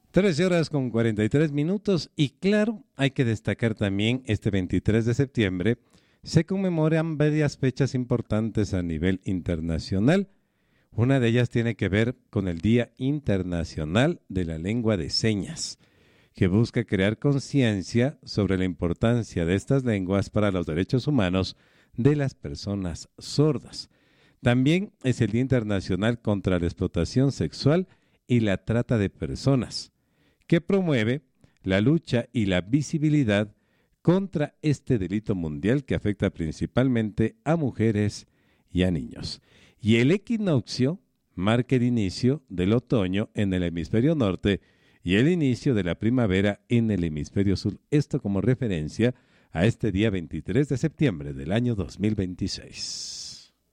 13 horas con 43 minutos y claro, hay que destacar también este 23 de septiembre se conmemoran varias fechas importantes a nivel internacional. Una de ellas tiene que ver con el Día Internacional de la Lengua de Señas, que busca crear conciencia sobre la importancia de estas lenguas para los derechos humanos de las personas sordas. También es el Día Internacional contra la Explotación Sexual y la Trata de Personas, que promueve la lucha y la visibilidad contra este delito mundial que afecta principalmente a mujeres y a niños. Y el equinoccio marca el inicio del otoño en el hemisferio norte y el inicio de la primavera en el hemisferio sur. Esto como referencia a este día 23 de septiembre del año 2026.